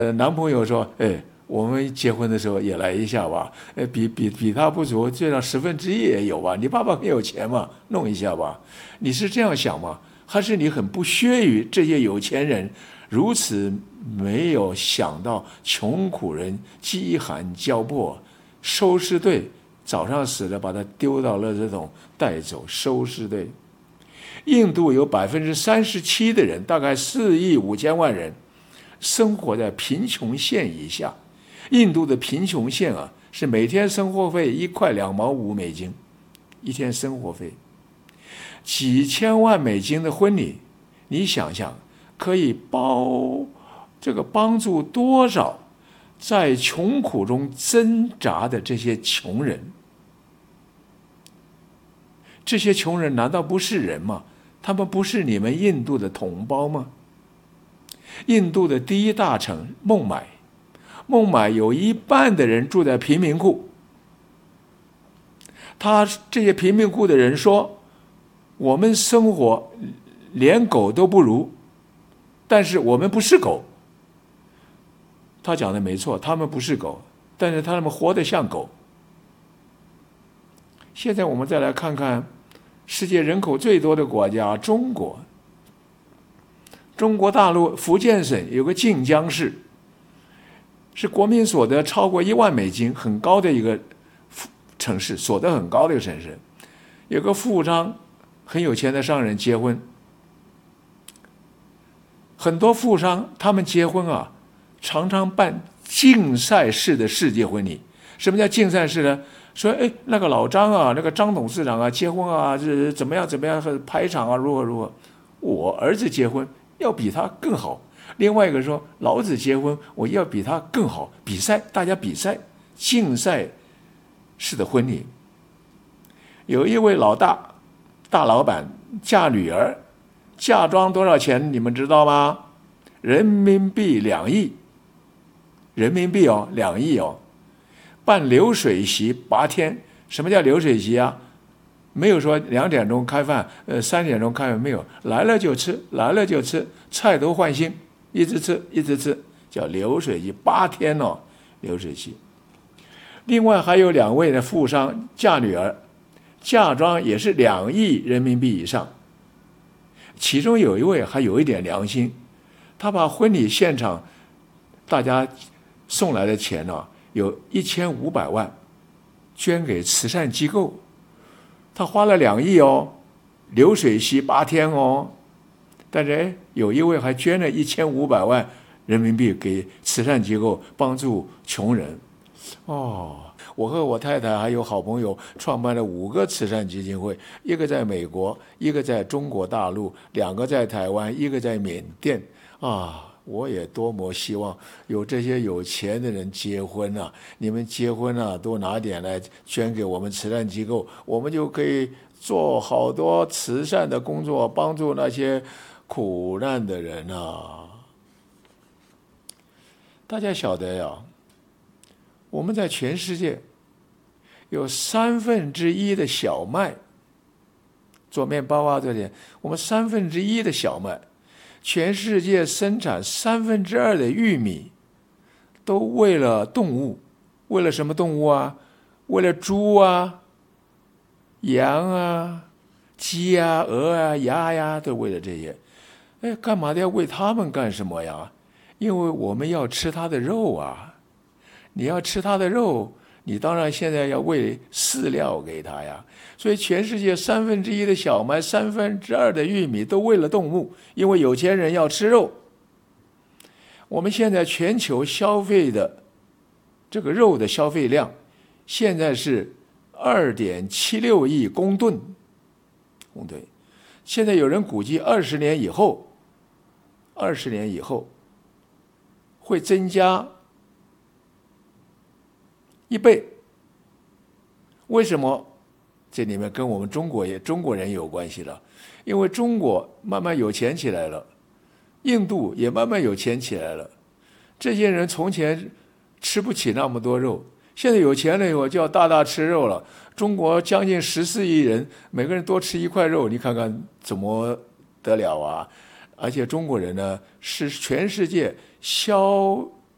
男朋友说，哎，我们结婚的时候也来一下吧，比他不足，最少1/10也有吧？你爸爸很有钱嘛，弄一下吧？你是这样想吗？还是你很不屑于这些有钱人如此没有想到穷苦人饥寒交迫，收尸队早上死了把他丢到垃圾桶带走，收尸队。印度有37%的人，大概4.5亿人，生活在贫穷线以下。印度的贫穷线啊，是每天生活费$1.2毛5一天生活费。几千万美金的婚礼，你想想，可以帮助多少在穷苦中挣扎的这些穷人？这些穷人难道不是人吗？他们不是你们印度的同胞吗？印度的第一大城孟买有1半的人住在贫民窟。这些贫民窟的人说，我们生活连狗都不如，但是我们不是狗。他讲的没错，他们不是狗，但是他们活得像狗。现在我们再来看看世界人口最多的国家中国。中国大陆福建省有个晋江市，是国民所得超过1万美金，很高的一个城市，所得很高的一个城市。有个富商，很有钱的商人结婚。很多富商他们结婚啊，常常办竞赛式的世界婚礼。什么叫竞赛式呢？说，哎，那个老张啊，那个张董事长啊，结婚啊，这怎么样，排场啊，如何？我儿子结婚要比他更好。另外一个说，老子结婚我要比他更好，比赛，大家比赛，竞赛式的婚礼。有一位大老板嫁女儿，嫁妆多少钱？你们知道吗？人民币2亿，人民币哦，2亿哦。办流水席8天。什么叫流水席啊？没有说2点钟开饭，3点钟开饭，没有，来了就吃，菜都换新，一直吃，叫流水席8天哦，流水席。另外还有2位的富商嫁女儿，嫁妆也是2亿人民币以上。其中有一位还有一点良心，他把婚礼现场大家送来的钱呢，有1500万捐给慈善机构。他花了2亿哦，流水席8天哦，但是有一位还捐了1500万人民币给慈善机构，帮助穷人。我和我太太还有好朋友创办了5个慈善基金会，一个在美国，一个在中国大陆，2个在台湾，一个在缅甸。我也多么希望有这些有钱的人结婚啊！你们结婚啊，多拿点来捐给我们慈善机构，我们就可以做好多慈善的工作，帮助那些苦难的人啊！大家晓得呀，我们在全世界有1/3的小麦做面包啊，这些我们1/3的小麦。全世界生产2/3的玉米，都为了动物。为了什么动物啊？为了猪啊、羊啊、鸡啊、鹅啊、鸭呀，都为了这些。干嘛的要为他们干什么呀？因为我们要吃它的肉啊。你要吃它的肉，你当然现在要喂饲料给它呀。所以全世界1/3的小麦，2/3的玉米都为了动物，因为有钱人要吃肉。我们现在全球消费的这个肉的消费量，现在是2.76亿公吨。现在有人估计20年以后会增加1倍。为什么？这里面跟我们中国人有关系了。因为中国慢慢有钱起来了，印度也慢慢有钱起来了。这些人从前吃不起那么多肉，现在有钱了以后就要大大吃肉了。中国将近14亿人，每个人多吃1块肉，你看看怎么得了啊？而且中国人呢，是全世界消